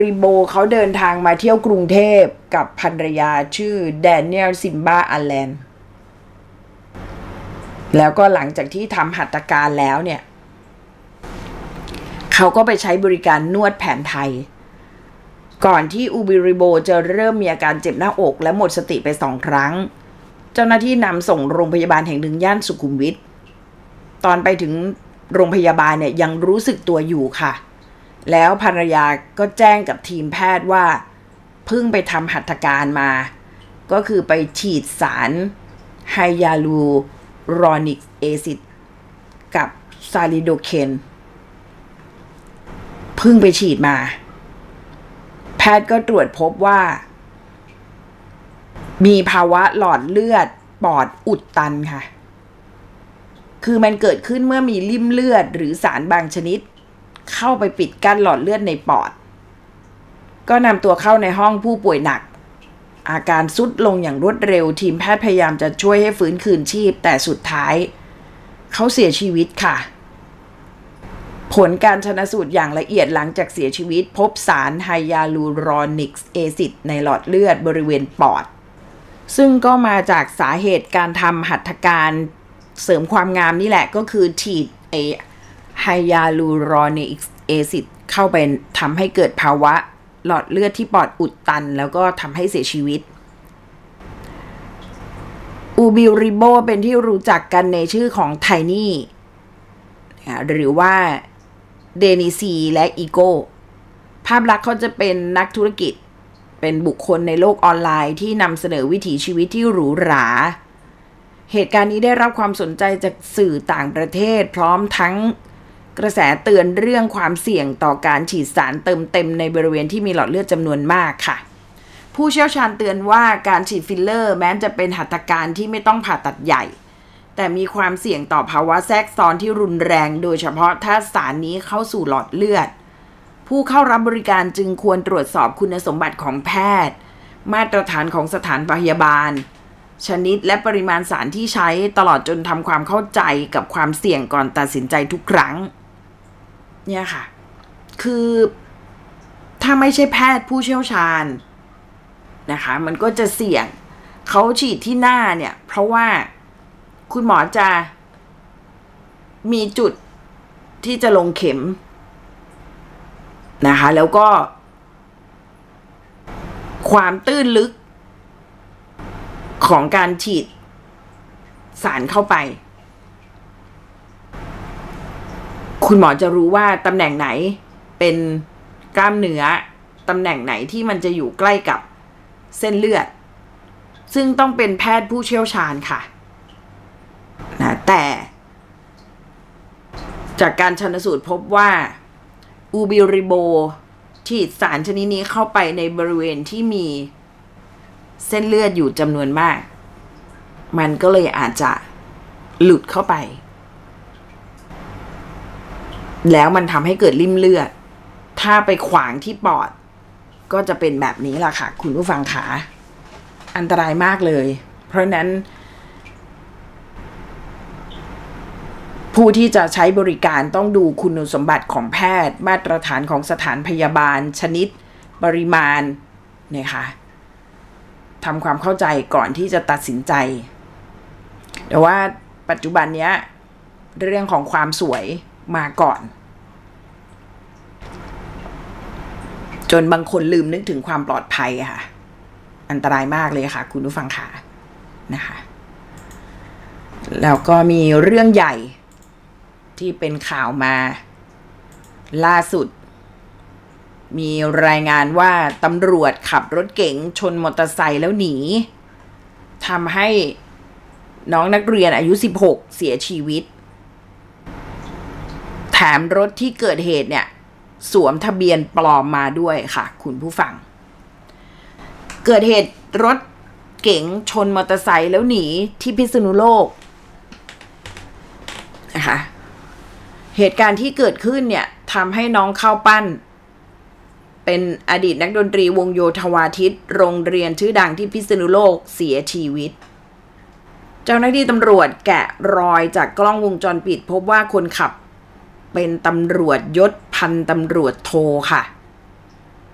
ริโบเขาเดินทางมาเที่ยวกรุงเทพกับภรรยาชื่อแดเนียลซิมบาอัลแลนแล้วก็หลังจากที่ทำหัตถการแล้วเนี่ยเขาก็ไปใช้บริการนวดแผนไทยก่อนที่อูบิริโบจะเริ่มมีอาการเจ็บหน้าอกและหมดสติไป2 ครั้งเจ้าหน้าที่นำส่งโรงพยาบาลแห่งหนึ่งย่านสุขุมวิทตอนไปถึงโรงพยาบาลเนี่ยยังรู้สึกตัวอยู่ค่ะแล้วภรรยาก็แจ้งกับทีมแพทย์ว่าเพิ่งไปทำหัตถการมาก็คือไปฉีดสารไฮยาลูรอนิกแอซิดกับซาลิโดเคนเพิ่งไปฉีดมาแพทย์ก็ตรวจพบว่ามีภาวะหลอดเลือดปอดอุดตันค่ะคือมันเกิดขึ้นเมื่อมีลิ่มเลือดหรือสารบางชนิดเข้าไปปิดกั้นหลอดเลือดในปอดก็นำตัวเข้าในห้องผู้ป่วยหนักอาการทรุดลงอย่างรวดเร็วทีมแพทย์พยายามจะช่วยให้ฟื้นคืนชีพแต่สุดท้ายเขาเสียชีวิตค่ะผลการชันสูตรอย่างละเอียดหลังจากเสียชีวิตพบสารไฮยาลูรอนิกแอซิดในหลอดเลือดบริเวณปอดซึ่งก็มาจากสาเหตุการทำหัตถการเสริมความงามนี่แหละก็คือฉีดไฮยาลูรอนิกแอซิดเข้าไปทำให้เกิดภาวะหลอดเลือดที่ปอดอุดตันแล้วก็ทำให้เสียชีวิตอูบิริโบเป็นที่รู้จักกันในชื่อของไทนี่หรือว่าเดนิซีและอีโก้ภาพลักษณ์เขาจะเป็นนักธุรกิจเป็นบุคคลในโลกออนไลน์ที่นำเสนอวิถีชีวิตที่หรูหราเหตุการณ์นี้ได้รับความสนใจจากสื่อต่างประเทศพร้อมทั้งกระแสเตือนเรื่องความเสี่ยงต่อการฉีดสารเติมเต็มในบริเวณที่มีหลอดเลือดจำนวนมากค่ะผู้เชี่ยวชาญเตือนว่าการฉีดฟิลเลอร์แม้จะเป็นหัตถการที่ไม่ต้องผ่าตัดใหญ่แต่มีความเสี่ยงต่อภาวะแทรกซ้อนที่รุนแรงโดยเฉพาะถ้าสารนี้เข้าสู่หลอดเลือดผู้เข้ารับบริการจึงควรตรวจสอบคุณสมบัติของแพทย์มาตรฐานของสถานพยาบาลชนิดและปริมาณสารที่ใช้ตลอดจนทำความเข้าใจกับความเสี่ยงก่อนตัดสินใจทุกครั้งเนี่ยค่ะคือถ้าไม่ใช่แพทย์ผู้เชี่ยวชาญนะคะมันก็จะเสี่ยงเขาฉีดที่หน้าเนี่ยเพราะว่าคุณหมอจะมีจุดที่จะลงเข็มนะคะแล้วก็ความตื้นลึกของการฉีดสารเข้าไปคุณหมอจะรู้ว่าตำแหน่งไหนเป็นกล้ามเนื้อตำแหน่งไหนที่มันจะอยู่ใกล้กับเส้นเลือดซึ่งต้องเป็นแพทย์ผู้เชี่ยวชาญค่ะนะแต่จากการชันสูตรพบว่าอูบิริโบฉีดสารชนิดนี้เข้าไปในบริเวณที่มีเส้นเลือดอยู่จำนวนมากมันก็เลยอาจจะหลุดเข้าไปแล้วมันทำให้เกิดริ่มเลือดถ้าไปขวางที่ปอดก็จะเป็นแบบนี้ล่ะค่ะคุณผู้ฟังขาอันตรายมากเลยเพราะนั้นผู้ที่จะใช้บริการต้องดูคุณสมบัติของแพทย์มาตรฐานของสถานพยาบาลชนิดปริมาณนะคะทำความเข้าใจก่อนที่จะตัดสินใจแต่ว่าปัจจุบันเนี้ยเรื่องของความสวยมาก่อนจนบางคนลืมนึกถึงความปลอดภัยค่ะอันตรายมากเลยค่ะคุณผู้ฟังค่ะนะคะแล้วก็มีเรื่องใหญ่ที่เป็นข่าวมาล่าสุดมีรายงานว่าตำรวจขับรถเก๋งชนมอเตอร์ไซค์แล้วหนีทำให้น้องนักเรียนอายุ16เสียชีวิตแถมรถที่เกิดเหตุเนี่ยสวมทะเบียนปลอมมาด้วยค่ะคุณผู้ฟังเกิดเหตุรถเก๋งชนมอเตอร์ไซค์แล้วหนีที่พิษณุโลกนะคะเหตุการณ์ที่เกิดขึ้นเนี่ยทำให้น้องข้าวปั้นเป็นอดีตนักดนตรีวงโยธวาทิตโรงเรียนชื่อดังที่พิษณุโลกเสียชีวิตเจ้าหน้าที่ตำรวจแกะรอยจากกล้องวงจรปิดพบว่าคนขับเป็นตำรวจยศพันตำรวจโทค่ะ